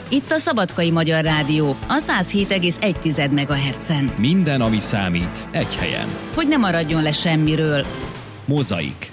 Itt a Szabadkai Magyar Rádió, a 107,1 MHz-en. Minden, ami számít, egy helyen. Hogy ne maradjon le semmiről. Mozaik.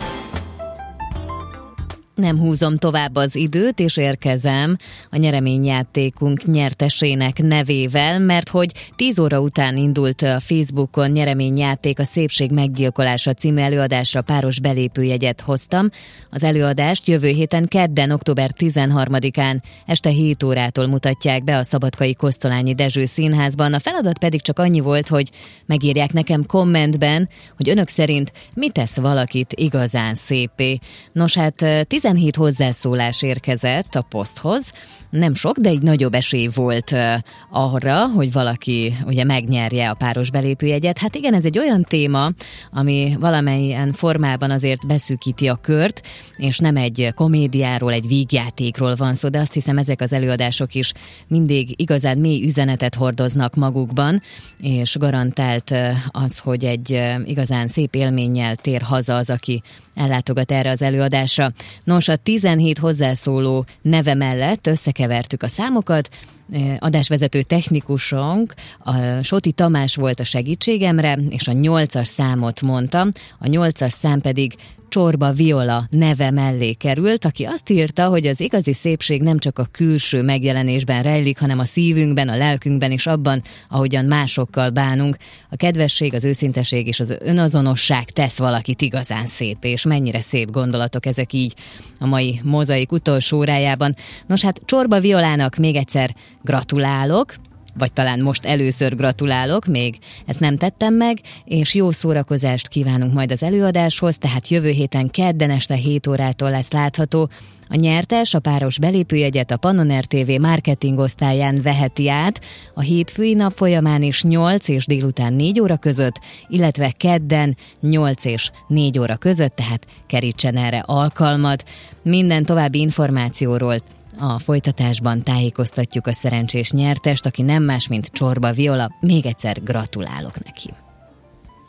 Nem húzom tovább az időt, és érkezem a nyereményjátékunk nyertesének nevével, mert hogy 10 óra után indult a Facebookon nyereményjáték, a Szépség meggyilkolása című előadásra páros belépőjegyet hoztam. Az előadást jövő héten kedden, október 13-án este 7 órától mutatják be a Szabadkai Kosztolányi Dezső Színházban. A feladat pedig csak annyi volt, hogy megírják nekem kommentben, hogy önök szerint mi tesz valakit igazán szépé. Nos, hát 17 hozzászólás érkezett a poszthoz. Nem sok, de egy nagyobb esély volt arra, hogy valaki ugye megnyerje a páros belépőjegyet. Hát igen, ez egy olyan téma, ami valamilyen formában azért beszűkíti a kört, és nem egy komédiáról, egy vígjátékról van szó, de azt hiszem ezek az előadások is mindig igazán mély üzenetet hordoznak magukban, és garantált az, hogy egy igazán szép élménnyel tér haza az, aki ellátogat erre az előadásra. Nos, a 17 hozzászóló neve mellett összekevertük a számokat. Adásvezető technikusunk, a Soti Tamás volt a segítségemre, és a 8-as számot mondtam, a 8-as szám pedig Csorba Viola neve mellé került, aki azt írta, hogy az igazi szépség nem csak a külső megjelenésben rejlik, hanem a szívünkben, a lelkünkben és abban, ahogyan másokkal bánunk. A kedvesség, az őszinteség és az önazonosság tesz valakit igazán szép, és mennyire szép gondolatok ezek így a mai Mozaik utolsó órájában. Nos, hát Csorba Violának még egyszer gratulálok, vagy talán most először gratulálok, még ezt nem tettem meg, és jó szórakozást kívánunk majd az előadáshoz, tehát jövő héten kedden este 7 órától lesz látható. A nyertes a páros belépőjegyet a Pannon RTV marketing osztályán veheti át a hétfői nap folyamán is 8 és délután 4 óra között, illetve kedden 8 és 4 óra között, tehát kerítsen erre alkalmat. Minden további információról a folytatásban tájékoztatjuk a szerencsés nyertest, aki nem más, mint Csorba Viola. Még egyszer gratulálok neki.